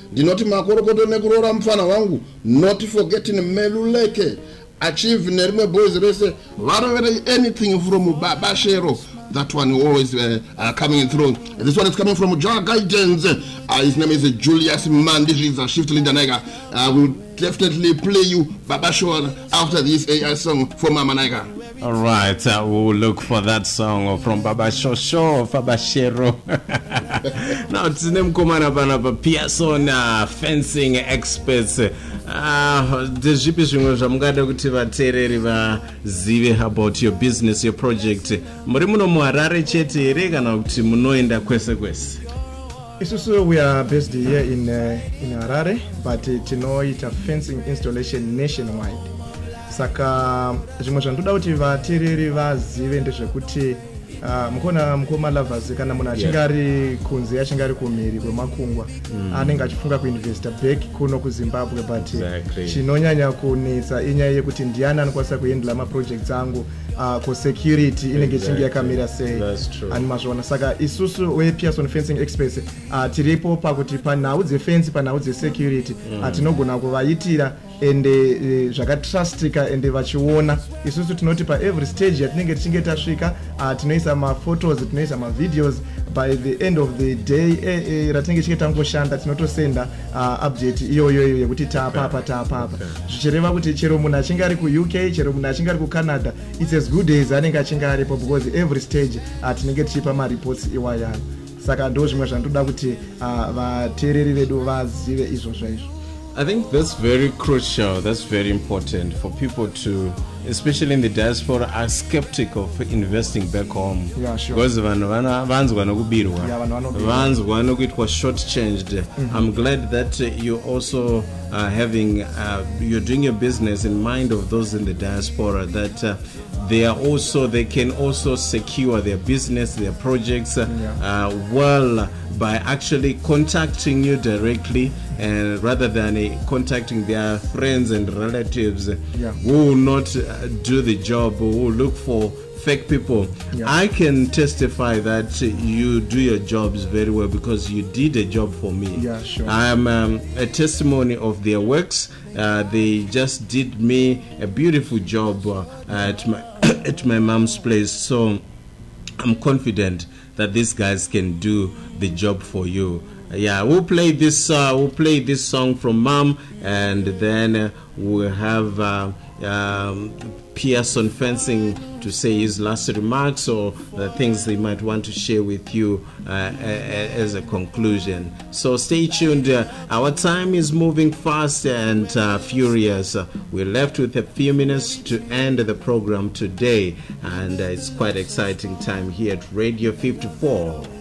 ndinoti makorokoto nekurora mufana wangu, not forgetting Meluleke, achieve nerimwe boys rese varovere anything from Baba Shero. That one always coming through. This one is coming from Jar Guidance. His name is Julius Mandiji. He's a shift leader. I will definitely play you Baba Shore after this AI song from Mama Naiga. All right, we'll look for that song from Baba Shosho, Baba Shero. Now, it's name Komana Banaba Pearson, fencing experts. Dezvipi zvimwe zvamungada kuti vateereri vazive about your business, your project? Muri muno muHarare chete here kana kuti munoenda kwese kwese? Isusu, we are based here in Harare, but tinoita fencing installation nationwide. Saka zvimwe zvandoda kuti vateereri vazive ndezvekuti mukona mukoma lovers kana munhu achinge ari kunze achinge ari kumhiri kwemakungwa anenge achifunga kuinvesta back kuno kuZimbabwe, but chinonyanya kunetsa inyaya yekuti ndiani anokwanisa kuendla maprojects angu security inenge chinge yakamira sei ani mazvona. Saka isusu wePearson Fencing Experts tiripo pakuti panhau dzefence panhau dzesecurity tinogona kuvaitira ende zvakatrustika ende vachiona. Isusu tinoti paevery stage yatinenge tichinge tasvika tinoisa maphotos, tinoisa mavideos. By the end of the day ratinenge tichinge tangoshanda tinotosenda update iyoyo yekuti taapapa zvichireva kuti chero munhu achinge ari kuUK, chero munhu achinge ari kuCanada, it's as good as anenge achinge aripo, because every stage tinenge tichipa mareports iwayaro. Saka ndo zvimwe zvandoda kuti vateereri vedu vazive izvozvo izvo. I think that's very crucial. That's very important for people to, especially in the diaspora, are skeptical of investing back home. Yeah, sure. Because vanzwa nokuitwa short-changed. I'm glad that you're also you're doing your business in mind of those in the diaspora, that they can also secure their business, their projects well by actually contacting you directly, and rather than contacting their friends and relatives who will not do the job, who will look for fake people. I can testify that you do your jobs very well because you did a job for me. I am a testimony of their works. They just did me a beautiful job at my mom's place, so I'm confident that these guys can do the job for you. We'll play this song from Mom, and then we'll have Pearson Fencing to say his last remarks or the things they might want to share with you as a conclusion. So stay tuned. Our time is moving fast and furious. We're left with a few minutes to end the program today, and it's quite exciting time here at Radio 54.